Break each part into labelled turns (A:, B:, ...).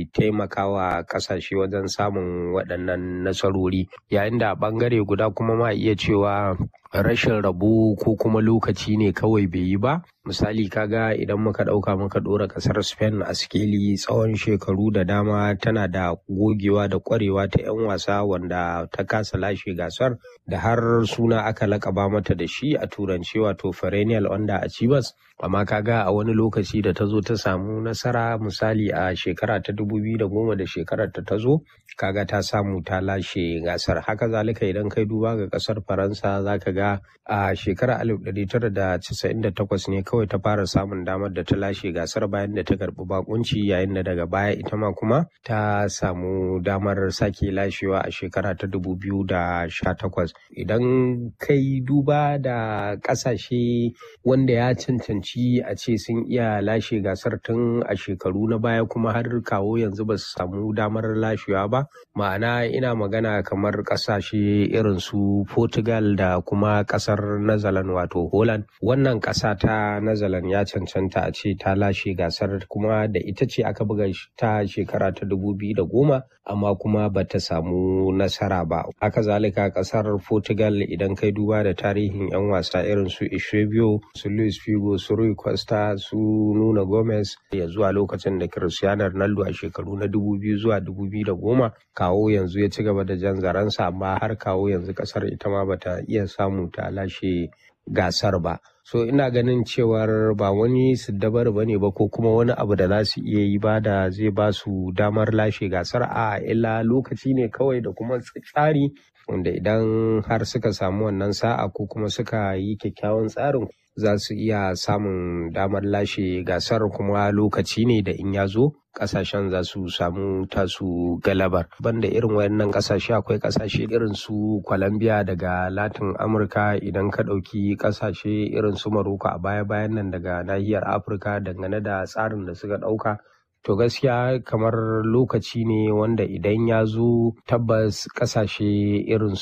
A: zai taimakawa ƙasashe wajen samun waɗannan nasarori, yayin da a ɓangare guda kuma ma iya cewa rashin rabo ko kuma lokaci ne kawai bai yi ba. Misali kaga idan muka ɗauka muka ɗora ƙasar Spain a sikeli tsawon shekaru da dama tana da gogewa da ƙwarewa ta 'yan wasa wanda ta kasa lashe gasar da har suna aka laƙaba mata da shi a turance wato perennial underachievers. Amma kaga a wani lokaci da ta zo ta samu nasara, misali a shekara ta 2010 da shekarar ta zo kaga ta samu ta lashe gasar. Haka zalika idan kai duba ga ƙasar Faransa zaka ga a shekarar 1998 ne kawai ta fara samun damar da ta lashe gasar bayan da ta karɓi bakunci, yayin da daga baya ita ma kuma ta samu damar sake lashewa a shekara ta 2018. Idan kai duba da ƙasashe wanda ya cancanci a ce sun iya lashe gasar tun a shekaru na baya kuma har kawo yanzu ba su samu damar lashewa ba, ma'ana ina magana kamar ƙasashe irin su Portugal da kuma ƙasar Netherlands wato Holland. Wannan ƙasa ta Netherlands ya cancanta a ce ta lashe gasar, kuma da ita ce aka buga ta shekara ta 2010 amma kuma ba ta samu nasara ba. Haka zalika ƙasar Portugal idan kai duba da tarihin 'yan wasa irin su Eusebio, su Luis Figo, su Rui Costa, su Nuno Gomez ya zuwa lokacin da Cristiano Ronaldo a shekaru na 2000 zuwa 2010 kawo yanzu ya ci gaba da jan zaransa, amma har kawo yanzu ƙasar ita ma bata iya samu ta lashe gasar ba. So ina ganin cewar ba wani siddabar ba ne ba ko kuma wani abu da za su iya yi ba da zai ba su damar lashe gasar, a illa lokaci ne kawai da kuma tsari wanda idan har suka samu wannan sa'a ko kuma suka yi kyakkyawan tsarin za su iya samun damar lashe gasar, kuma lokaci ne da in ya zo kasashen za su samu tasu galabar. Banda irin wayannan kasashe akwai kasashe irin su Colombia daga Latin Amurka, idan ka ɗauki kasashe irin su Morocco a baya-bayan nan daga nahiyar Afirka dangane da tsarin da suka ɗauka. To gaskiya kamar lokaci ne wanda idan ya zo tabbas kasashe irin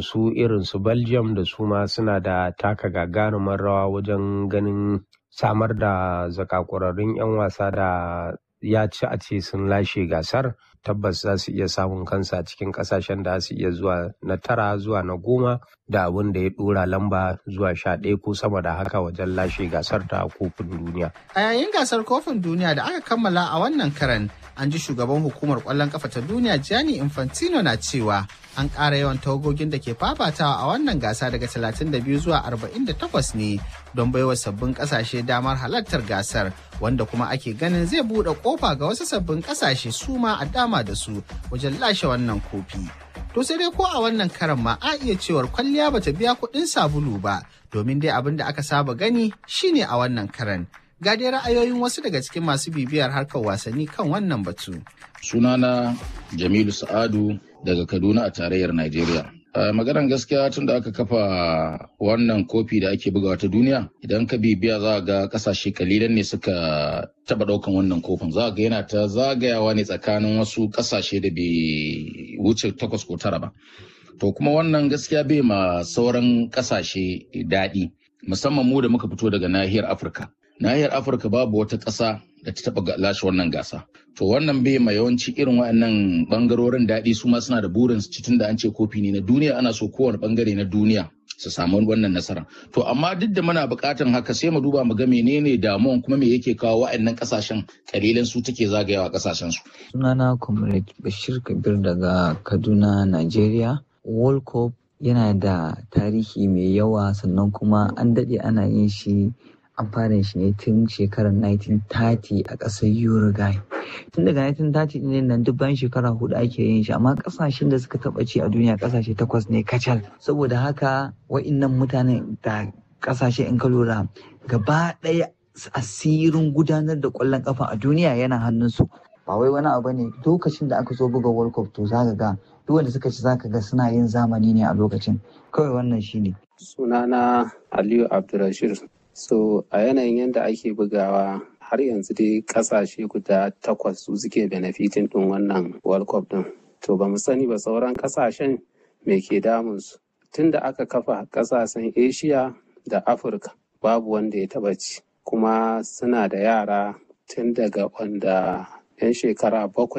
A: su Belgium da su ma suna da taka gagarumar rawa wajen ganin samar da zakakurarrun 'yan wasa da ya ci a ce sun lashe gasar. Tabbas za su iya samun kansa cikin kasashen da su iya zuwa na 9 zuwa na 10 da abin da ya dora lamba zuwa 11 ko sama da haka wajen lashe gasar ta kofin duniya.
B: A yayin gasar kofin duniya da aka kammala a wannan karan, an ji shugaban hukumar kwallon kafa ta duniya Gianni Infantino na cewa an ƙara yawan tawagogin da ke fafatawa a wannan gasa daga 32 zuwa 48 ne don baiwa sabbin ƙasashe damar halartar gasar, wanda kuma ake ganin zai buɗe ƙofa ga wasu sabbin ƙasashe su ma a dama da su wajen lashe wannan kofi. To sai dai ko a wannan karan ma a iya cewar kwalliya bata biya kuɗin sabulu ba, domin dai abin da aka saba gani shine a wannan karan. Ga dai ra'ayoyin wasu daga cikin masu bibiyar harkar wasanni kan wannan batu.
C: Sunana Jamilu Sa'adu daga Kaduna a tarayyar Najeriya. Maganar gaskiya tun da aka kafa wannan kofi da ake bugawa ta duniya, idan ka bibiya za ga kasashe kalilan ne suka taba daukan wannan kofin. Za ga yana ta zagayawa ne tsakanin wasu kasashe da bai wuce 8 ko 9 ba. To kuma wannan gaskiya bai ma sauran kasashe daɗi, musamman mu da muka fito daga nahiyar Afirka. Nahiyar Afirka babu wata ƙasa da ta taɓa lashe wannan gasa. To wannan bai ma yawanci irin waɗannan ɓangarorin daɗi, su ma suna da burin su tun da an ce kofi ne na duniya, ana so kowane ɓangare na duniya su samu wannan nasara. To amma duk da muna buƙatan haka sai mu duba mu ga menene damuwan kuma me yake kawo waɗannan ƙasashen kalilan su take zagayawa ƙasashen su.
D: Sunana Comrade Bashir Kabir daga Kaduna, Najeriya. World Cup yana da tarihi mai yawa, sannan kuma an daɗe ana yin shi. An fara shi ne tun shekarar 1930 a ƙasar Uruguay. Tun daga 1930 ne nan duk bayan shekara 4 ake yin shi, amma ƙasashen da suka taɓa ci a duniya ƙasashe 8 ne kacal. Saboda haka wa'innan mutanen da ƙasashe in ka lura gaba ɗaya asirin gudanar da ƙwallon ƙafa a duniya yana hannunsu. Ba wai wani abu ne, lokacin da aka zo buga World Cup to zaka ga duk wanda suka ci zaka ga suna yin zamani ne a lokacin. Kawai wannan shine.
E: Sunana Aliyu Abdulrashid. So a yanayin yadda ake bugawa har yanzu dai kasashe guda 8 su suke benefitin ɗin wannan World Cup ɗin. To ba mu sani ba sauran kasashen me ke damunsu. Tun da aka kafa kasashen Asia da Afirka babu wanda ya taba ci. Kuma suna da yara tun daga wanda 'yan shekara 7